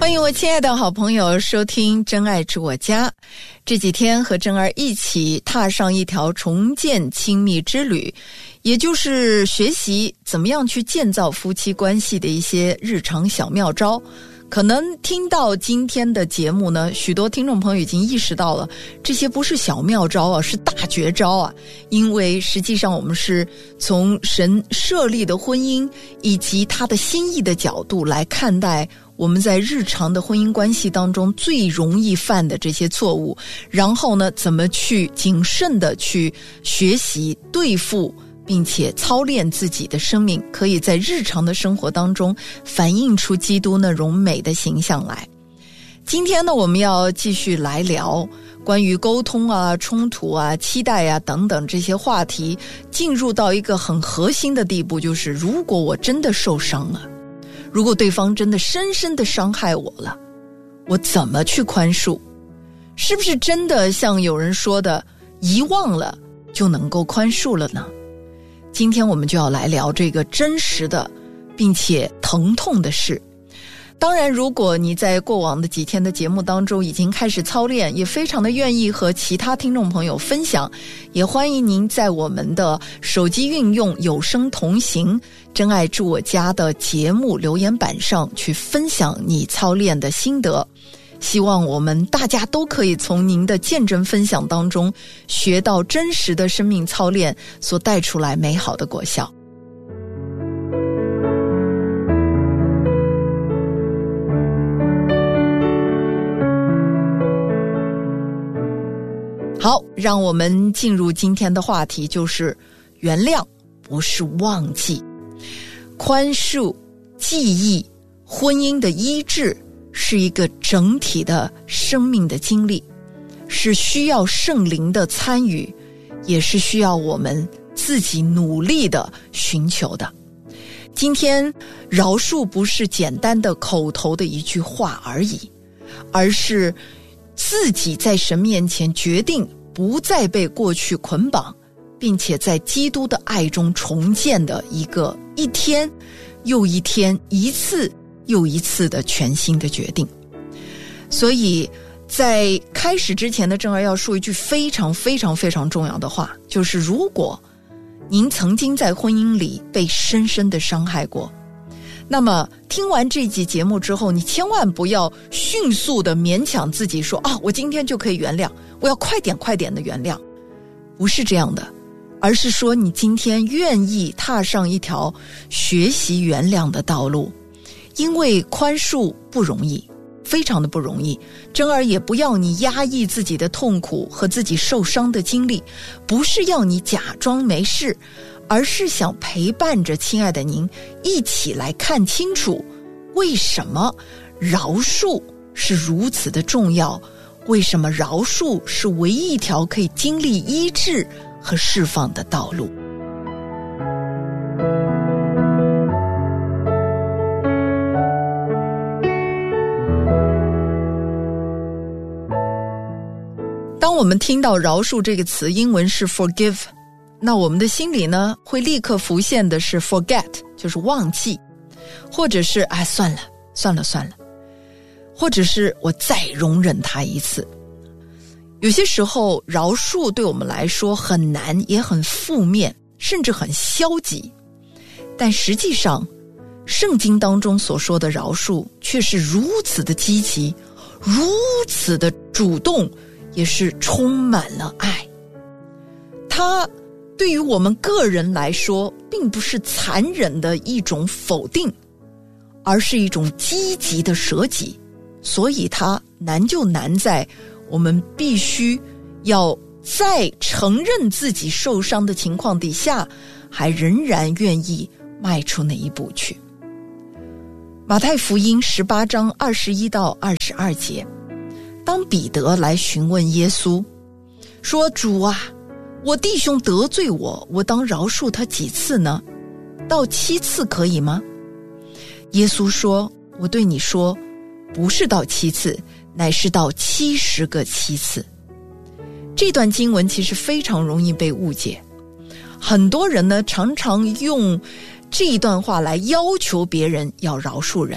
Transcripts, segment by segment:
欢迎我亲爱的好朋友收听真爱住我家。这几天和真儿一起踏上一条重建亲密之旅，也就是学习怎么样去建造夫妻关系的一些日常小妙招。可能听到今天的节目呢，许多听众朋友已经意识到了，这些不是小妙招啊，是大绝招啊。因为实际上我们是从神设立的婚姻以及他的心意的角度来看待我们在日常的婚姻关系当中最容易犯的这些错误，然后呢，怎么去谨慎的去学习对付并且操练自己的生命，可以在日常的生活当中反映出基督那荣美的形象来。今天呢，我们要继续来聊关于沟通啊、冲突啊、期待啊等等这些话题，进入到一个很核心的地步，就是如果我真的受伤了，如果对方真的深深的伤害我了，我怎么去宽恕？是不是真的像有人说的，遗忘了就能够宽恕了呢？今天我们就要来聊这个真实的并且疼痛的事。当然，如果你在过往的几天的节目当中已经开始操练，也非常的愿意和其他听众朋友分享，也欢迎您在我们的手机运用有声同行真爱住我家的节目留言板上去分享你操练的心得。希望我们大家都可以从您的见证分享当中学到真实的生命操练所带出来美好的果效。好，让我们进入今天的话题，就是原谅不是忘记。宽恕、记忆、婚姻的医治是一个整体的生命的经历，是需要圣灵的参与，也是需要我们自己努力的寻求的。今天饶恕不是简单的口头的一句话而已，而是自己在神面前决定不再被过去捆绑，并且在基督的爱中重建的一个一天又一天、一次又一次的全新的决定。所以在开始之前的正儿要说一句非常非常非常重要的话，就是如果您曾经在婚姻里被深深的伤害过，那么听完这集节目之后，你千万不要迅速的勉强自己说我今天就可以原谅，我要快点快点的原谅。不是这样的，而是说你今天愿意踏上一条学习原谅的道路。因为宽恕不容易，非常的不容易。真儿也不要你压抑自己的痛苦和自己受伤的经历，不是要你假装没事，而是想陪伴着亲爱的您一起来看清楚，为什么饶恕是如此的重要，为什么饶恕是唯一一条可以经历医治和释放的道路。当我们听到饶恕这个词，英文是 forgive， 那我们的心里呢会立刻浮现的是 forget， 就是忘记，或者是算了，或者是我再容忍他一次。有些时候饶恕对我们来说很难，也很负面，甚至很消极，但实际上圣经当中所说的饶恕却是如此的积极，如此的主动，也是充满了爱。它对于我们个人来说并不是残忍的一种否定，而是一种积极的舍己。所以它难就难在我们必须要在承认自己受伤的情况底下，还仍然愿意迈出那一步去。马太福音18章21到22节，当彼得来询问耶稣说，主啊，我弟兄得罪我，我当饶恕他几次呢？到7次可以吗？耶稣说，我对你说，不是到7次，乃是到70个7次。这段经文其实非常容易被误解，很多人呢常常用这一段话来要求别人要饶恕人，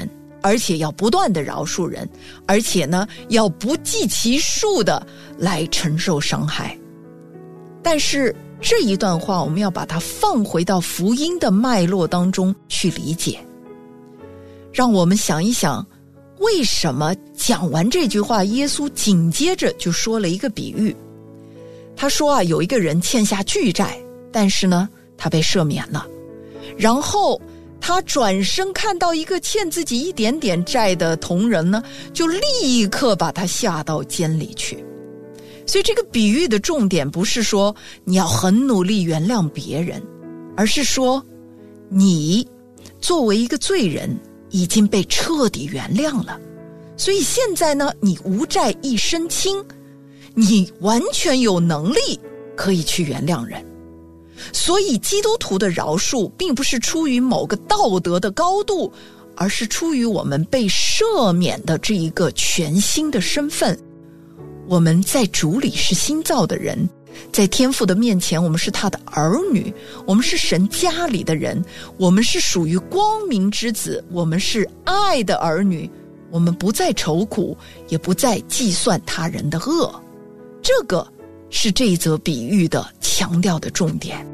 而且要不断的饶恕人，而且呢要不计其数的来承受伤害。但是这一段话我们要把它放回到福音的脉络当中去理解。让我们想一想，为什么讲完这句话，耶稣紧接着就说了一个比喻。他说有一个人欠下巨债，但是呢他被赦免了，然后他转身看到一个欠自己一点点债的同人呢，就立刻把他下到监里去。所以这个比喻的重点不是说你要很努力原谅别人，而是说你作为一个罪人已经被彻底原谅了，所以现在呢你无债一身轻，你完全有能力可以去原谅人。所以基督徒的饶恕并不是出于某个道德的高度，而是出于我们被赦免的这一个全新的身份。我们在主里是新造的人，在天父的面前我们是他的儿女，我们是神家里的人，我们是属于光明之子，我们是爱的儿女，我们不再愁苦，也不再计算他人的恶。这个是这一则比喻的强调的重点。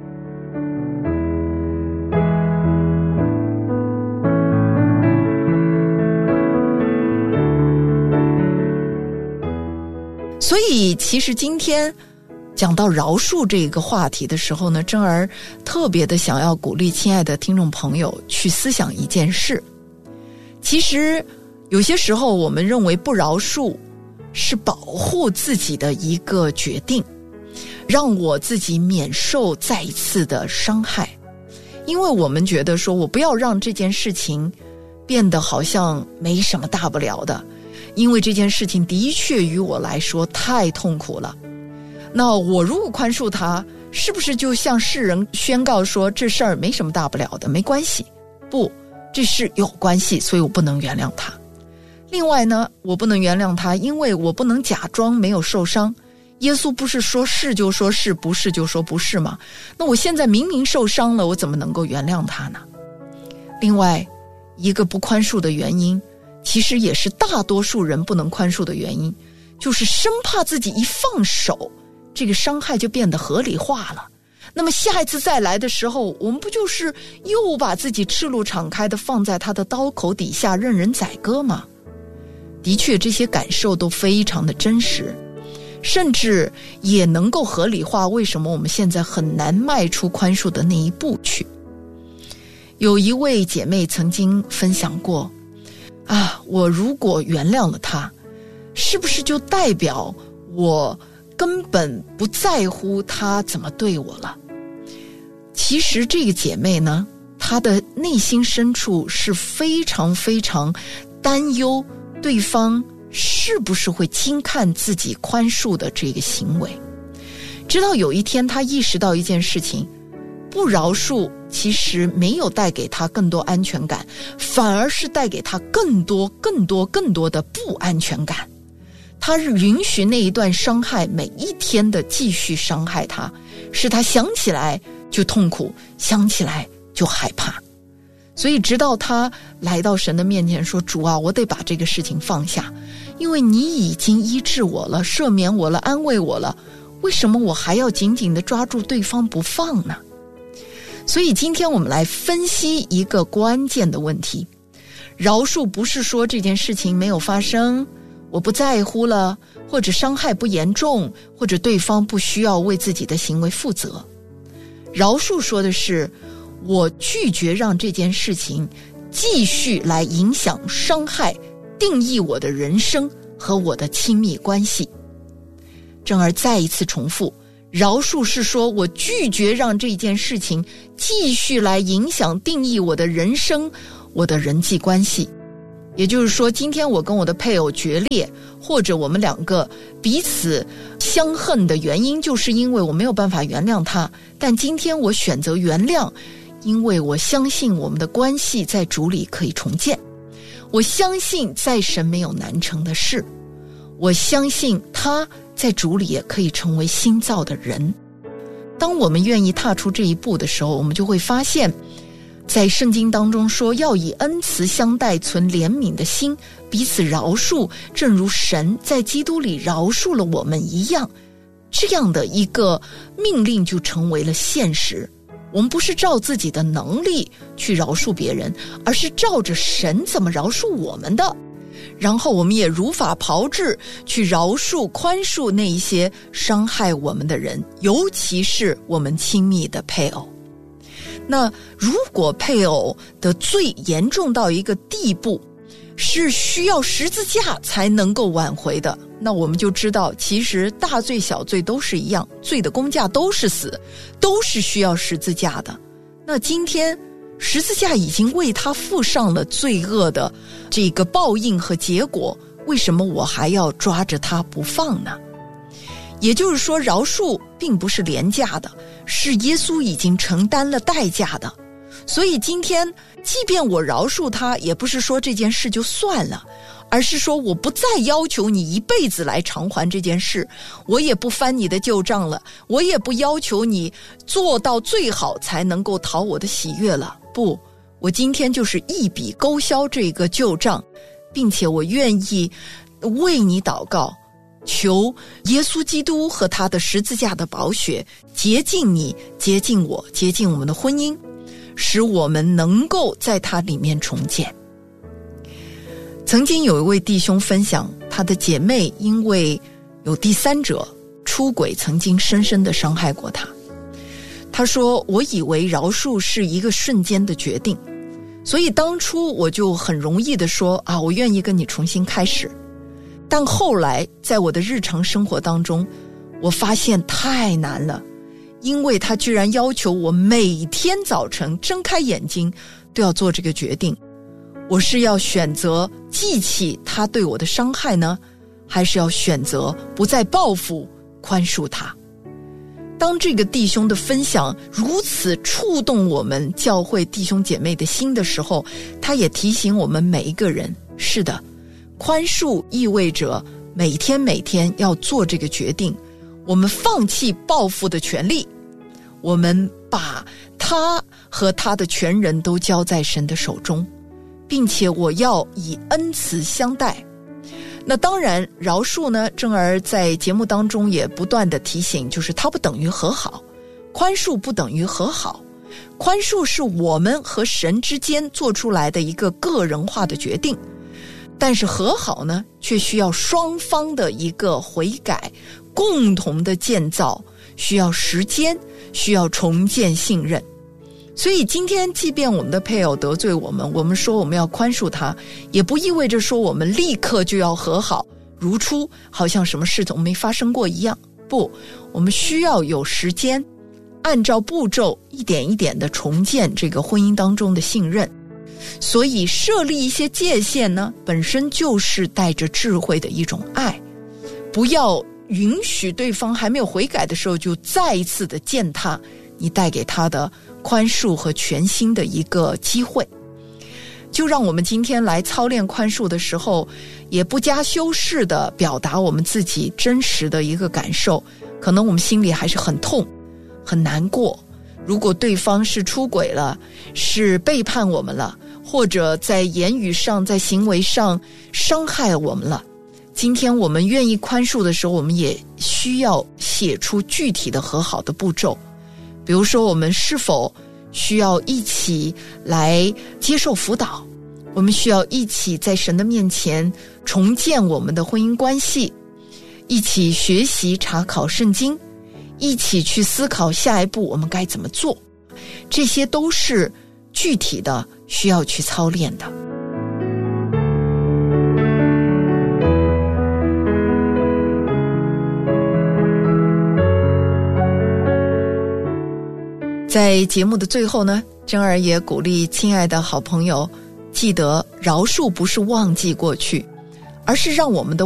所以其实今天讲到饶恕这个话题的时候呢，珍儿特别的想要鼓励亲爱的听众朋友去思想一件事。其实有些时候我们认为不饶恕是保护自己的一个决定，让我自己免受再一次的伤害，因为我们觉得说我不要让这件事情变得好像没什么大不了的，因为这件事情的确于我来说太痛苦了。那我如果宽恕他，是不是就向世人宣告说这事儿没什么大不了的，没关系？不，这事有关系，所以我不能原谅他。另外呢，我不能原谅他，因为我不能假装没有受伤。耶稣不是说是就说是，不是就说不是吗？那我现在明明受伤了，我怎么能够原谅他呢？另外一个不宽恕的原因，其实也是大多数人不能宽恕的原因，就是生怕自己一放手，这个伤害就变得合理化了。那么下一次再来的时候，我们不就是又把自己赤露敞开的放在他的刀口底下任人宰割吗？的确这些感受都非常的真实，甚至也能够合理化为什么我们现在很难迈出宽恕的那一步去。有一位姐妹曾经分享过我如果原谅了他，是不是就代表我根本不在乎他怎么对我了？其实这个姐妹呢，她的内心深处是非常非常担忧对方是不是会轻看自己宽恕的这个行为。直到有一天她意识到一件事情，不饶恕其实没有带给他更多安全感，反而是带给他更多的不安全感。他允许那一段伤害每一天的继续伤害他，使他想起来就痛苦，想起来就害怕。所以直到他来到神的面前说，主啊，我得把这个事情放下，因为你已经医治我了，赦免我了，安慰我了，为什么我还要紧紧地抓住对方不放呢？所以今天我们来分析一个关键的问题。饶恕不是说这件事情没有发生，我不在乎了，或者伤害不严重，或者对方不需要为自己的行为负责。饶恕说的是我拒绝让这件事情继续来影响、伤害、定义我的人生和我的亲密关系。正而再一次重复，饶恕是说我拒绝让这件事情继续来影响、定义我的人生、我的人际关系。也就是说，今天我跟我的配偶决裂，或者我们两个彼此相恨的原因，就是因为我没有办法原谅他。但今天我选择原谅，因为我相信我们的关系在主里可以重建，我相信在神没有难成的事，我相信他在主里也可以成为新造的人。当我们愿意踏出这一步的时候，我们就会发现在圣经当中说，要以恩慈相待，存怜悯的心，彼此饶恕，正如神在基督里饶恕了我们一样。这样的一个命令就成为了现实。我们不是照自己的能力去饶恕别人，而是照着神怎么饶恕我们的，然后我们也如法炮制去饶恕宽恕那一些伤害我们的人，尤其是我们亲密的配偶。那如果配偶的罪严重到一个地步，是需要十字架才能够挽回的，那我们就知道其实大罪小罪都是一样，罪的工价都是死，都是需要十字架的。那今天十字架已经为他付上了罪恶的这个报应和结果，为什么我还要抓着他不放呢？也就是说，饶恕并不是廉价的，是耶稣已经承担了代价的。所以今天即便我饶恕他，也不是说这件事就算了，而是说我不再要求你一辈子来偿还这件事，我也不翻你的旧账了，我也不要求你做到最好才能够讨我的喜悦了。不，我今天就是一笔勾销这个旧账，并且我愿意为你祷告，求耶稣基督和他的十字架的宝血洁净你，洁净我，洁净我们的婚姻，使我们能够在它里面重建。曾经有一位弟兄分享，他的姐妹因为有第三者出轨，曾经深深地伤害过他。他说，我以为饶恕是一个瞬间的决定，所以当初我就很容易地说啊，我愿意跟你重新开始。但后来在我的日常生活当中，我发现太难了，因为他居然要求我每天早晨睁开眼睛都要做这个决定，我是要选择记起他对我的伤害呢，还是要选择不再报复，宽恕他？当这个弟兄的分享如此触动我们教会弟兄姐妹的心的时候，他也提醒我们每一个人，是的，宽恕意味着每天要做这个决定，我们放弃报复的权利，我们把他和他的全人都交在神的手中，并且我要以恩慈相待。那当然饶恕呢，正儿在节目当中也不断的提醒，就是它不等于和好，宽恕不等于和好，宽恕是我们和神之间做出来的一个个人化的决定，但是和好呢，却需要双方的一个悔改，共同的建造，需要时间，需要重建信任。所以今天即便我们的配偶得罪我们，我们说我们要宽恕他，也不意味着说我们立刻就要和好如初，好像什么事都没发生过一样。不，我们需要有时间，按照步骤一点一点的重建这个婚姻当中的信任。所以设立一些界限呢，本身就是带着智慧的一种爱，不要允许对方还没有悔改的时候就再一次的践踏你带给他的宽恕和全新的一个机会。就让我们今天来操练宽恕的时候，也不加修饰的表达我们自己真实的一个感受，可能我们心里还是很痛很难过，如果对方是出轨了，是背叛我们了，或者在言语上在行为上伤害我们了，今天我们愿意宽恕的时候，我们也需要写出具体的和好的步骤。比如说我们是否需要一起来接受辅导，我们需要一起在神的面前重建我们的婚姻关系，一起学习查考圣经，一起去思考下一步我们该怎么做，这些都是具体的需要去操练的。在节目的最后呢，珍儿也鼓励亲爱的好朋友，记得饶恕不是忘记过去，而是让我们的